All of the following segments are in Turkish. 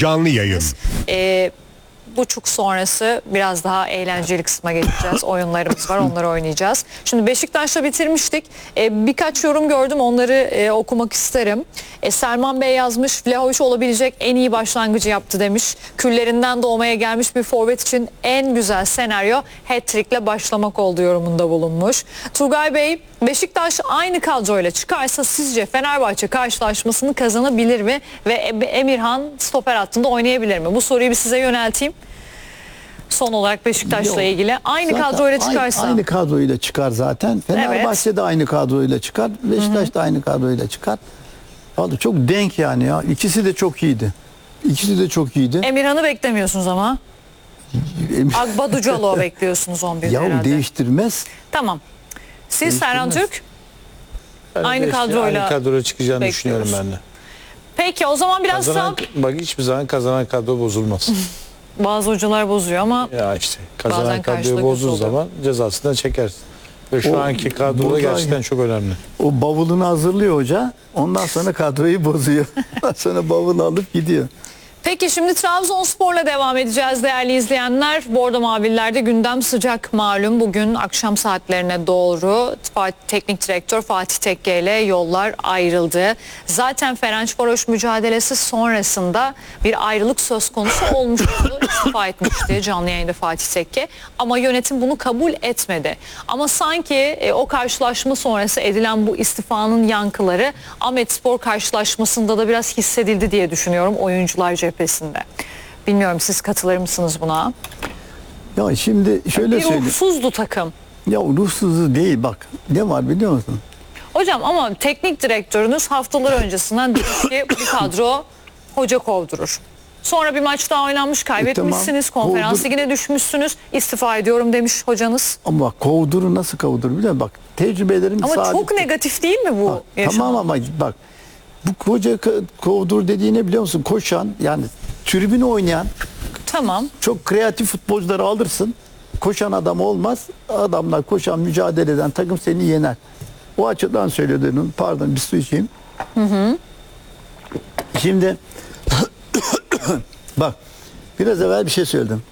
Canlı yayın. 1:30 sonrası biraz daha eğlenceli kısma geçeceğiz. Oyunlarımız var, onları oynayacağız. Şimdi Beşiktaş'la bitirmiştik. Birkaç yorum gördüm, onları okumak isterim. Selman Bey yazmış, Vlahovic olabilecek en iyi başlangıcı yaptı demiş. Küllerinden doğmaya gelmiş bir forvet için en güzel senaryo hat-trick'le başlamak oldu yorumunda bulunmuş. Turgay Bey, Beşiktaş aynı kadroyla çıkarsa sizce Fenerbahçe karşılaşmasını kazanabilir mi? Ve Emirhan stoper hattında oynayabilir mi? Bu soruyu bir size yönelteyim. Son olarak Beşiktaş'la ilgili. Aynı kadroyla çıkarsa. Aynı kadroyla çıkar zaten. Fenerbahçe de aynı kadroyla çıkar. Beşiktaş da aynı kadroyla çıkar. Vallahi çok denk yani ya. İkisi de çok iyiydi. İkisi de çok iyiydi. Emirhan'ı beklemiyorsunuz ama. Agbaducalo bekliyorsunuz 11'de herhalde. Ya değiştirmez. Tamam. Siz Serhan Türk? Aynı kadroyla çıkacağını düşünüyorum ben de. Peki o zaman biraz bak hiçbir zaman kazanan kadro bozulmaz. Bazı hocalar bozuyor ama Ya işte kazanan bazen kadroyu karşılıklı bozduğu oluyor. zaman cezasını çekersin. Ve şu anki kadroda gerçekten çok önemli. O bavulunu hazırlıyor hoca. Ondan sonra kadroyu bozuyor. Ondan sonra bavulu alıp gidiyor. Peki şimdi Trabzonspor'la devam edeceğiz değerli izleyenler. Bordo Mavililer'de gündem sıcak malum. Bugün akşam saatlerine doğru teknik direktör Fatih Tekke ile yollar ayrıldı. Zaten Ferencvaroş mücadelesi sonrasında bir ayrılık söz konusu olmuştu. İstifa etmişti canlı yayında Fatih Tekke. Ama yönetim bunu kabul etmedi. Ama sanki o karşılaşma sonrası edilen bu istifanın yankıları Ahmetspor karşılaşmasında da biraz hissedildi diye düşünüyorum oyuncular cephesinde. Bilmiyorum siz katılır mısınız buna? Ya şimdi şöyle söyleyeyim. Bir ruhsuzdu takım. Ya ruhsuzu değil bak. Ne var biliyor musun? Hocam ama teknik direktörünüz haftalar öncesinden demiş ki bu kadro hoca kovdurur. Sonra bir maç daha oynanmış, kaybetmişsiniz. Tamam, konferans ligine düşmüşsünüz. İstifa ediyorum demiş hocanız. Ama bak kovduru nasıl kovdurur biliyor musun? Bak tecrübelerim Ama sadece... çok negatif değil mi bu yaşam? Tamam ama bak bu hoca kovdur dediğine biliyor musun? Koşan yani tribüne oynayan Tamam. çok kreatif futbolcuları alırsın. Koşan adam olmaz. Adamlar koşan, mücadele eden takım seni yener. O açıdan söylediğim, pardon bir su içeyim. Şimdi bak biraz evvel bir şey söyledim.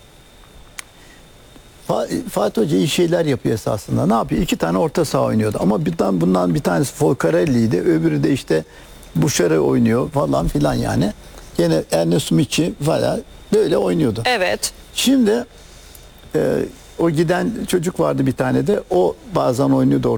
Fatih Hoca iyi şeyler yapıyor esasında. Ne yapıyor? 2 tane orta saha oynuyordu. Ama bundan bir tanesi Folcarelli'ydi. Öbürü de işte Buşar'ı oynuyor falan filan yani. Yine Ernest Michi falan böyle oynuyordu. Evet. Şimdi o giden çocuk vardı bir tane de. O bazen oynuyordu